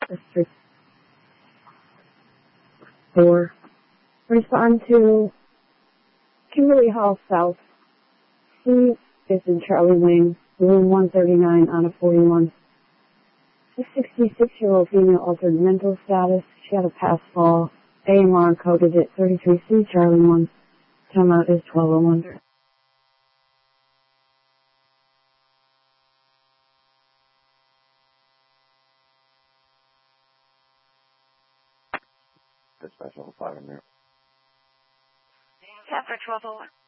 District 4. Respond to Kimberly Hall South. C is in Charlie Wayne, room 139 on a 41. A 66-year-old female altered mental status. She had a past fall. AMR coded at 33C Charlie 1. Timeout is 12:01. Dispatch level 5 in there. Yeah, for 12:01.